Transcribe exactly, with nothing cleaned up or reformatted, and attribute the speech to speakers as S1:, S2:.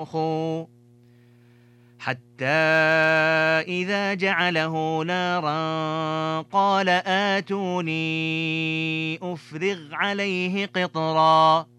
S1: يطبخوا حتى إذا جعله نارا قال آتوني أفرغ عليه قطرا